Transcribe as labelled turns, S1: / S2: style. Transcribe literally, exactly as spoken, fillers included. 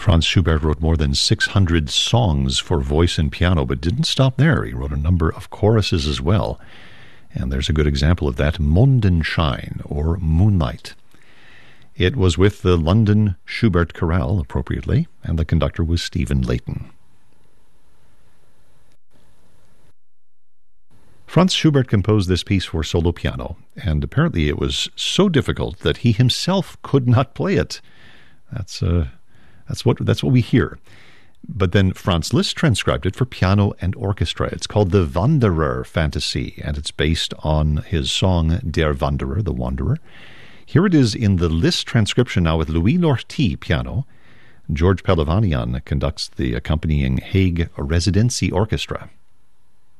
S1: Franz Schubert wrote more than six hundred songs for voice and piano, but didn't stop there. He wrote a number of choruses as well. And there's a good example of that, Mondenschein, or Moonlight. It was with the London Schubert Chorale, appropriately, and the conductor was Stephen Layton. Franz Schubert composed this piece for solo piano, and apparently it was so difficult that he himself could not play it. That's uh, that's what that's what we hear. But then Franz Liszt transcribed it for piano and orchestra. It's called the Wanderer Fantasy, and it's based on his song Der Wanderer, the Wanderer. Here it is in the Liszt transcription now with Louis Lortie piano. George Pelavanian conducts the accompanying Hague Residency Orchestra.